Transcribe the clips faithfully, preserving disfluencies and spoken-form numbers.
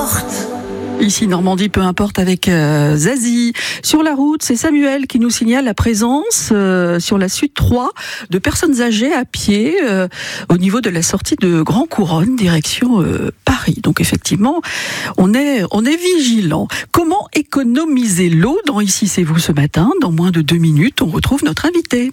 importe. Ici Normandie, peu importe, avec euh, Zazie. Sur la route, c'est Samuel qui nous signale la présence euh, sur la Sud trois de personnes âgées à pied euh, au niveau de la sortie de Grand Couronne, direction euh, Paris. Donc effectivement, on est, on est vigilant. Comment économiser l'eau dans Ici c'est vous ce matin? Dans moins de deux minutes, on retrouve notre invité.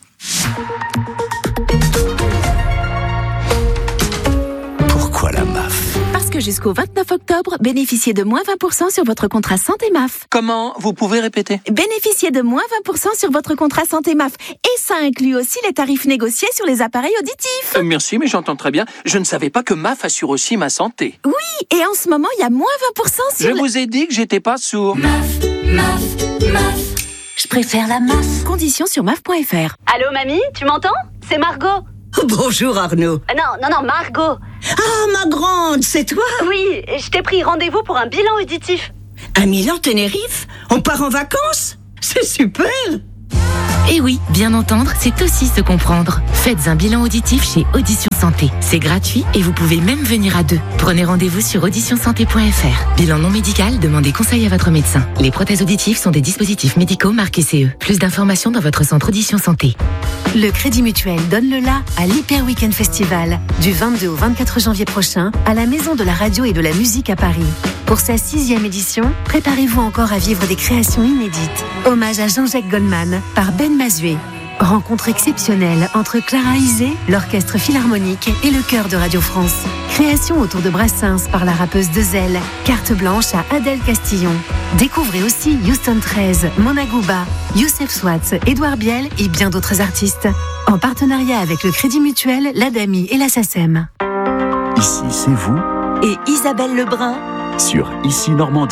Pourquoi la M A F? Parce que jusqu'au vingt-neuf octobre, bénéficiez de moins vingt pour cent sur votre contrat santé M A F. Comment? Vous pouvez répéter? Bénéficiez de moins vingt pour cent sur votre contrat santé M A F. Et ça inclut aussi les tarifs négociés sur les appareils auditifs. Euh, merci, mais j'entends très bien. Je ne savais pas que M A F assure aussi ma santé. Oui, et en ce moment, il y a moins vingt pour cent sur... Je le... vous ai dit que j'étais pas sourd. M A F, M A F, M A F. Je préfère la M A F. Conditions sur M A F point F R. Allô, mamie? Tu m'entends? C'est Margot. Bonjour Arnaud. Ah non, non, non, Margot. Ah, ma grande, c'est toi? Oui, je t'ai pris rendez-vous pour un bilan auditif. À Milan, Tenerife? On part en vacances? C'est super! Et oui, bien entendre, c'est aussi se comprendre. Faites un bilan auditif chez Audition Santé. C'est gratuit et vous pouvez même venir à deux. Prenez rendez-vous sur audition santé point F R. Bilan non médical, demandez conseil à votre médecin. Les prothèses auditives sont des dispositifs médicaux marqués C E. Plus d'informations dans votre centre Audition Santé. Le Crédit Mutuel donne le la à l'Hyper Weekend Festival du vingt-deux au vingt-quatre janvier prochain à la Maison de la Radio et de la Musique à Paris. Pour sa sixième édition, préparez-vous encore à vivre des créations inédites. Hommage à Jean-Jacques Goldman par Ben Mazué. Rencontre exceptionnelle entre Clara Isé, l'Orchestre Philharmonique et le Chœur de Radio France. Création autour de Brassens par la rappeuse Dezel. Carte blanche à Adèle Castillon. Découvrez aussi Houston treize, Mona Gouba, Youssef Swatz, Édouard Biel et bien d'autres artistes. En partenariat avec le Crédit Mutuel, l'Adami et la SACEM. Ici c'est vous Et Isabelle Lebrun sur Ici Normandie.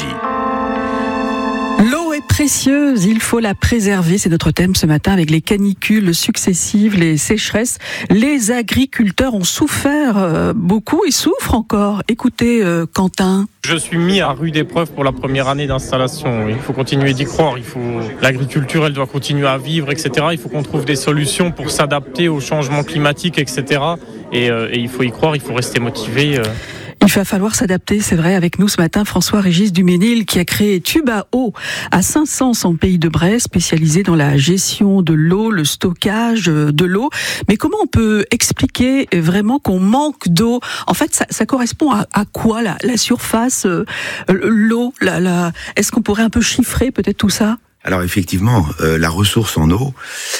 L'eau est précieuse, il faut la préserver. C'est notre thème ce matin avec les canicules successives, les sécheresses. Les agriculteurs ont souffert euh, beaucoup et souffrent encore. Écoutez, euh, Quentin. Je suis mis à rude épreuve pour la première année d'installation. Il faut continuer d'y croire. Il faut... L'agriculture, elle doit continuer à vivre, et cetera. Il faut qu'on trouve des solutions pour s'adapter au changement climatique, et cetera. Et, euh, et il faut y croire, il faut rester motivé. Euh... Il va falloir s'adapter, c'est vrai. Avec nous ce matin, François-Régis Duménil qui a créé Tuba Eau à Saint-Saëns en Pays de Bresse, spécialisé dans la gestion de l'eau, le stockage de l'eau. Mais comment on peut expliquer vraiment qu'on manque d'eau? En fait, ça, ça correspond à, à quoi la, la surface, euh, l'eau la, la... Est-ce qu'on pourrait un peu chiffrer peut-être tout ça? Alors effectivement, euh, la ressource en eau,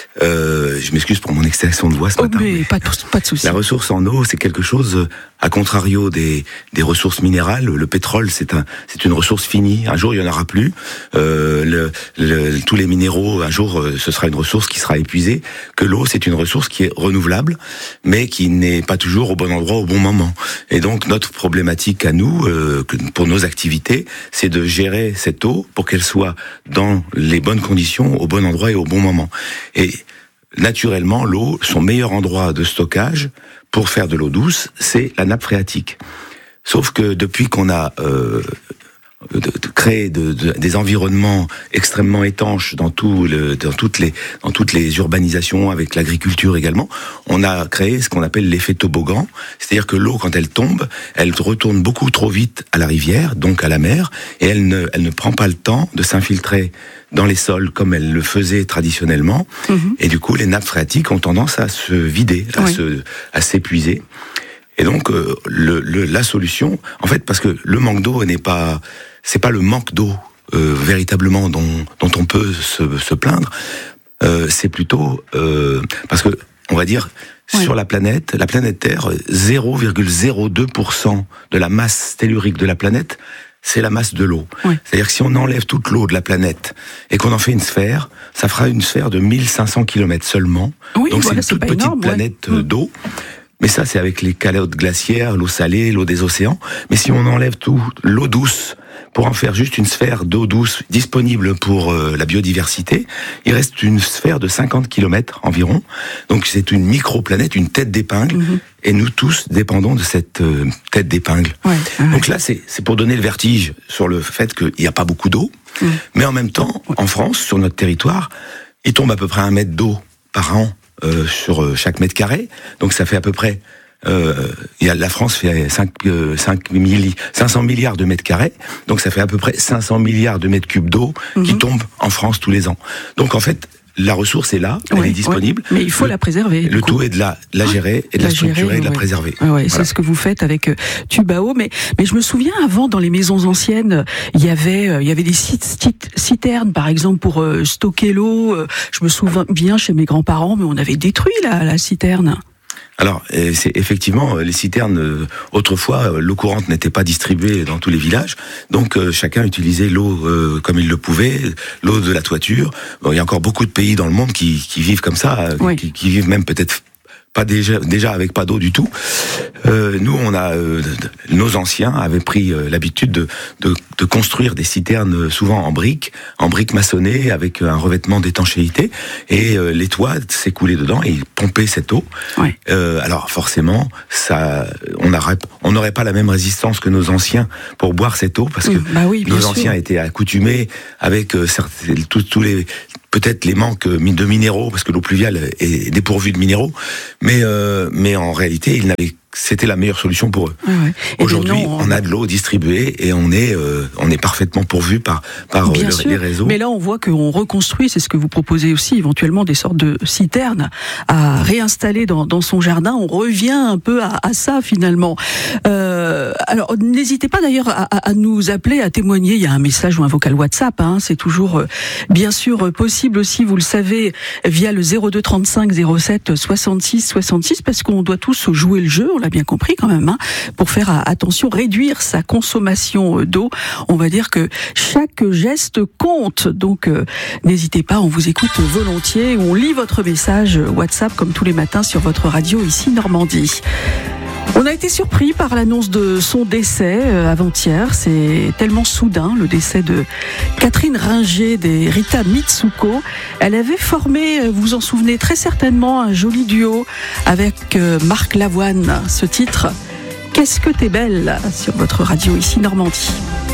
euh, je m'excuse pour mon extraction de voix ce oh, matin. Mais mais pas de, pas de souci. La ressource en eau, c'est quelque chose, à contrario des, des ressources minérales. Le pétrole, c'est un, c'est une ressource finie. Un jour, il y en aura plus. Euh, le, le, tous les minéraux, un jour, ce sera une ressource qui sera épuisée. Que l'eau, c'est une ressource qui est renouvelable, mais qui n'est pas toujours au bon endroit au bon moment. Et donc, notre problématique à nous, euh, pour nos activités, c'est de gérer cette eau pour qu'elle soit dans les les bonnes conditions, au bon endroit et au bon moment. Et naturellement, l'eau, son meilleur endroit de stockage pour faire de l'eau douce, c'est la nappe phréatique. Sauf que depuis qu'on a euh, de, de créé de, de, des environnements extrêmement étanches dans, tout le, dans, toutes les, dans toutes les urbanisations, avec l'agriculture également, on a créé ce qu'on appelle l'effet toboggan, c'est-à-dire que l'eau, quand elle tombe, elle retourne beaucoup trop vite à la rivière, donc à la mer, et elle ne, elle ne prend pas le temps de s'infiltrer dans les sols comme elle le faisait traditionnellement, mmh. et du coup les nappes phréatiques ont tendance à se vider, à, oui. se, à s'épuiser. Et donc euh, le, le, la solution, en fait, parce que le manque d'eau n'est pas, c'est pas le manque d'eau euh, véritablement dont, dont on peut se, se plaindre, euh, c'est plutôt euh, parce que on va dire oui. sur la planète, la planète Terre, zéro virgule zéro deux pour cent de la masse tellurique de la planète, c'est la masse de l'eau. Oui. C'est-à-dire que si on enlève toute l'eau de la planète et qu'on en fait une sphère, ça fera une sphère de mille cinq cents kilomètres seulement. Oui, donc voilà, c'est une toute petite énorme, planète ouais. d'eau. Mais ça, c'est avec les calottes glaciaires, l'eau salée, l'eau des océans. Mais si on enlève tout, l'eau douce, pour en faire juste une sphère d'eau douce disponible pour euh, la biodiversité, il reste une sphère de cinquante kilomètres environ. Donc c'est une micro-planète, une tête d'épingle. Mmh. Et nous tous dépendons de cette euh, tête d'épingle. Ouais, ouais. Donc là, c'est, c'est pour donner le vertige sur le fait qu'il n'y a pas beaucoup d'eau. Mmh. Mais en même temps, en France, sur notre territoire, il tombe à peu près un mètre d'eau par an euh, sur chaque mètre carré. Donc ça fait à peu près Euh, il y a, la France fait cinq, euh, cinq milli, cinq cents milliards de mètres carrés, donc ça fait à peu près cinq cents milliards de mètres cubes d'eau mmh. qui tombent en France tous les ans. Donc en fait, la ressource est là, elle ouais, est disponible. Ouais, mais il faut le, la préserver. Le tout est de la, la gérer et de la, la structurer gérer, et de la ouais. préserver. Ouais, voilà. C'est ce que vous faites avec euh, Tubao. Mais, mais je me souviens avant, dans les maisons anciennes, il y avait, euh, il y avait des citernes, par exemple, pour euh, stocker l'eau. Euh, je me souviens bien chez mes grands-parents, mais on avait détruit la, la citerne. Alors, c'est effectivement les citernes. Autrefois, l'eau courante n'était pas distribuée dans tous les villages, donc euh, chacun utilisait l'eau euh, comme il le pouvait, l'eau de la toiture. Bon, il y a encore beaucoup de pays dans le monde qui, qui vivent comme ça, oui. qui, qui vivent même peut-être pas déjà, déjà avec pas d'eau du tout. Euh, nous, on a euh, nos anciens avaient pris euh, l'habitude de, de, de construire des citernes souvent en briques, en briques maçonnées avec un revêtement d'étanchéité, et euh, les toits s'écoulaient dedans et ils pompaient cette eau. Ouais. Euh, alors forcément, ça, on n'aurait on n'aurait pas la même résistance que nos anciens pour boire cette eau, parce que mmh, bah oui, nos sûr. anciens étaient accoutumés avec euh, tous tous les peut-être les manques de minéraux, parce que l'eau pluviale est dépourvue de minéraux, mais euh, mais en réalité, ils n'avaient c'était la meilleure solution pour eux. Ouais, ouais. Aujourd'hui, non, on a de l'eau distribuée et on est euh, on est parfaitement pourvu par par Bien le, sûr, les réseaux. Mais là, on voit qu'on reconstruit, c'est ce que vous proposez aussi, éventuellement des sortes de citernes à réinstaller dans, dans son jardin. On revient un peu à, à ça finalement. Euh, alors, n'hésitez pas d'ailleurs à, à nous appeler, à témoigner. Il y a un message ou un vocal WhatsApp. Hein, c'est toujours euh, bien sûr possible aussi. Vous le savez, via le zéro deux trente-cinq zéro sept soixante-six soixante-six, parce qu'on doit tous jouer le jeu. On l'a bien compris quand même, hein, pour faire attention, réduire sa consommation d'eau. On va dire que chaque geste compte, donc euh, n'hésitez pas, on vous écoute volontiers, on lit votre message WhatsApp comme tous les matins sur votre radio ici Normandie. On a été surpris par l'annonce de son décès euh, avant-hier. C'est tellement soudain, le décès de Catherine Ringer des Rita Mitsuko. Elle avait formé, vous vous en souvenez très certainement, un joli duo avec euh, Marc Lavoine. Ce titre, Qu'est-ce que t'es belle, sur votre radio ici Normandie.